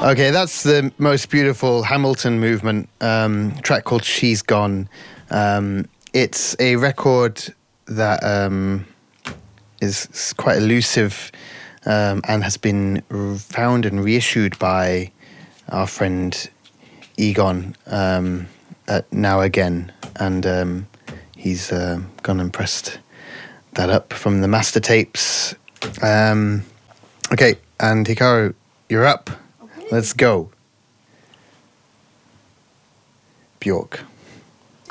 Okay, that's the most beautiful Hamilton movement track called She's Gone. It's a record that is quite elusive and has been found and reissued by our friend Egon now again. And he's gone and pressed that up from the master tapes. Okay, and Hikaru, you're up. Okay. Let's go. Bjork.